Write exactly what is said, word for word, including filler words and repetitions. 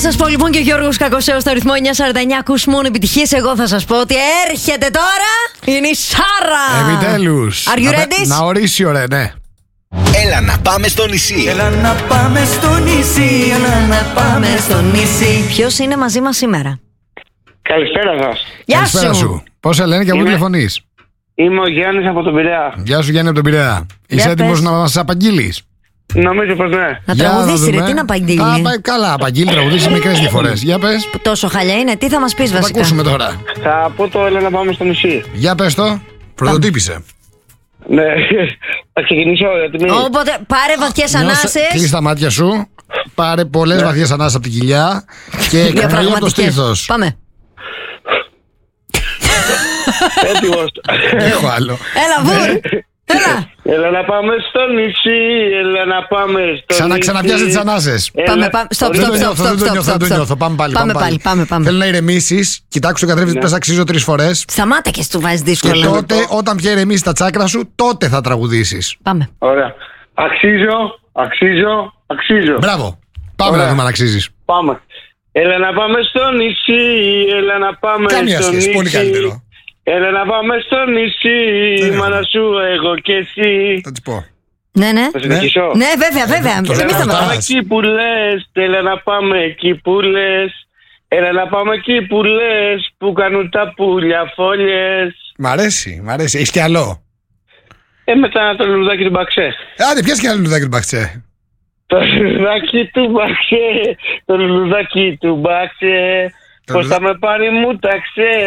σας πω λοιπόν και ο Γιώργος Κακοσέος στο ρυθμό εννιά σαράντα εννιά. Ακούς μόνο επιτυχίες. Εγώ θα σας πω ότι έρχεται τώρα. Είναι η Σάρα. Επιτέλους. Are you να, ready? να ορίσει ωραία, ναι. Έλα να πάμε στο νησί. Έλα να πάμε στο νησί. Έλα να πάμε στο νησί. Ποιος είναι μαζί μας σήμερα? Καλησπέρα σας. Γεια Καλησπέρα σου. σου. Πώς σε λένε και από πού Είμαι- τηλεφωνείς? Είμαι ο Γιάννης από τον Πειραιά. Γεια σου Γιάννη από τον Πειραιά. Είσαι έτοιμος πες. να μας απαγγείλεις? Νομίζω πως ναι. Να Για τραγουδήσει, ρε, δούμε. τι να Α, απαγγείλει. πάει καλά, απαγγείλει, τραγουδήσει μικρές διαφορές. Για πες, Τόσο χαλιά είναι, τι θα μας πεις θα τα βασικά? ακούσουμε τώρα. Θα πω το έλα να πάμε στο νησί. Για πες το, πρωτοτύπησε. Ναι. Θα ξεκινήσω έτοιμη. Οπότε πάρε βαθιές Κλείς ανάσες. τα μάτια σου, πάρε πολλές Ναι. βαθιές ανάσες από την κοιλιά και Για κρατάει από το πραγματικές. στήθος. Πάμε. Έτοιμος. Έχω άλλο. Έλα, βούρ. Έλα. Έλα να πάμε στο νησί. Έλα να πάμε στο Ξανα, νησί. ξαναπιάσε τις ανάσες. Έλα- Πάμε, πάμε. Stop, Δεν stop, το stop, νιώθω, stop, δεν το stop, νιώθω, stop, δεν το stop. νιώθω. Πάμε πάλι. Πάμε πάλι, πάμε, πάμε. Θέλω να ηρεμήσεις, κοιτάξου καθρέφτη, πες αξίζω τρεις φορές. Σταμάτα και σου βάζεις Και δύσκολα. τότε, όταν πια ηρεμήσεις τα τσάκρα σου, τότε θα τραγουδήσεις. Πάμε. Ωραία. Αξίζω, αξίζω, αξίζω. Μπράβο. Πάμε Ωραία. να δούμε αν αξίζεις. Πάμε. Έλα να πάμε στο νησί. Έλα να πάμε Καμία στο σχέση, νησί. πολύ καλύτερο. Έλα να πάμε στο νησί. Ναι. Μάνα σου, εγώ και εσύ. Θα της πω. Ναι, ναι. Θα συνεχίσω. Ναι, βέβαια, βέβαια. το Μην λέω. Έλα να σταματάς. πάμε εκεί που λες. Έλα να πάμε εκεί που λες. Έλα να πάμε εκεί που λες. Που κάνουν τα πουλιά φόλιες. Μ' αρέσει, μ' αρέσει. Έχεις κι άλλο. Ε, μετά το λουλουδάκι του Μπαξέ. Άντε, πιάσε κι άλλο λουδάκι του μπαξέ. Το λουλουδάκι του Μπαξέ. Το λουλουδάκι του Μπαξέ. Το Πώς λουλουδα- θα με πάρει μου ταξέ.